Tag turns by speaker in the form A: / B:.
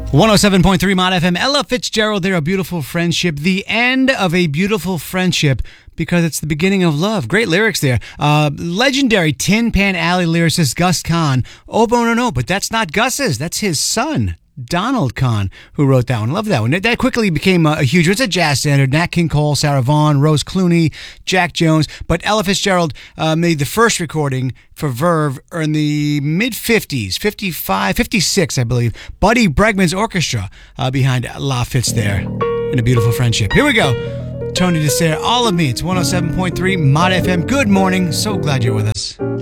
A: 107.3 Mod FM. Ella Fitzgerald there, A Beautiful Friendship. The end of a beautiful friendship because it's the beginning of love. Great lyrics there. Legendary Tin Pan Alley lyricist Gus Kahn. Oh, no, but that's not Gus's. That's his son, Donald Kahn, who wrote that one. Love that one. That quickly became a huge one. It's a jazz standard. Nat King Cole, Sarah Vaughan, Rose Clooney, Jack Jones. But Ella Fitzgerald made the first recording for Verve in the mid-50s, 55, 56, I believe. Buddy Bregman's orchestra behind La Fitz there in A Beautiful Friendship. Here we go. Tony DeSere, All of Me. It's 107.3 Mod FM. Good morning. So glad you're with us.